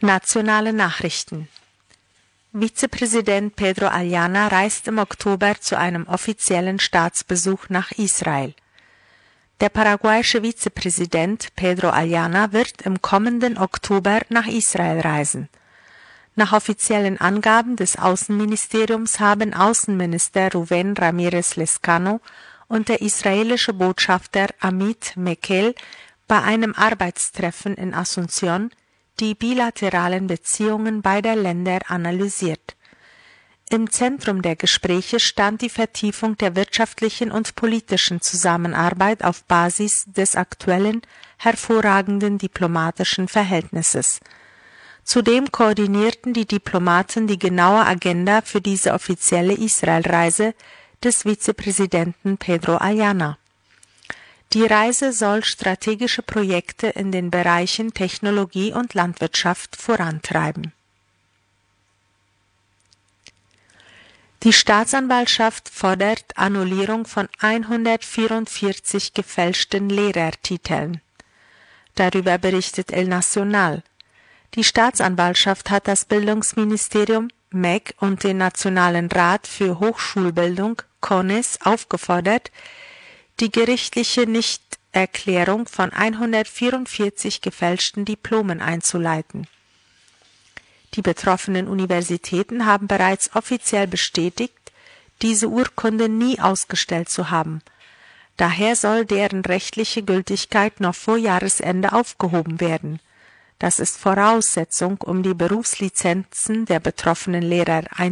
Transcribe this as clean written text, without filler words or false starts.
Nationale Nachrichten. Vizepräsident Pedro Ayala reist im Oktober zu einem offiziellen Staatsbesuch nach Israel. Der paraguayische Vizepräsident Pedro Ayala wird im kommenden Oktober nach Israel reisen. Nach offiziellen Angaben des Außenministeriums haben Außenminister Reuven Ramírez Lezcano und der israelische Botschafter Amit Mekel bei einem Arbeitstreffen in Asunción die bilateralen Beziehungen beider Länder analysiert. Im Zentrum der Gespräche stand die Vertiefung der wirtschaftlichen und politischen Zusammenarbeit auf Basis des aktuellen, hervorragenden diplomatischen Verhältnisses. Zudem koordinierten die Diplomaten die genaue Agenda für diese offizielle Israelreise des Vizepräsidenten Pedro Ayala. Die Reise soll strategische Projekte in den Bereichen Technologie und Landwirtschaft vorantreiben. Die Staatsanwaltschaft fordert Annullierung von 144 gefälschten Lehrertiteln. Darüber berichtet El Nacional. Die Staatsanwaltschaft hat das Bildungsministerium MEC und den Nationalen Rat für Hochschulbildung CONES aufgefordert, die gerichtliche Nichterklärung von 144 gefälschten Diplomen einzuleiten. Die betroffenen Universitäten haben bereits offiziell bestätigt, diese Urkunde nie ausgestellt zu haben. Daher soll deren rechtliche Gültigkeit noch vor Jahresende aufgehoben werden. Das ist Voraussetzung, um die Berufslizenzen der betroffenen Lehrer